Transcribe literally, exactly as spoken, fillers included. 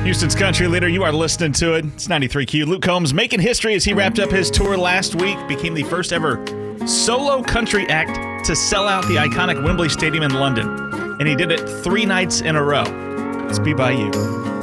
Houston's country leader, you are listening to it. It's ninety-three Q. Luke Combs making history as he wrapped up his tour last week, became the first ever solo country act to sell out the iconic Wembley Stadium in London. And he did it three nights in a row. Let's be by you.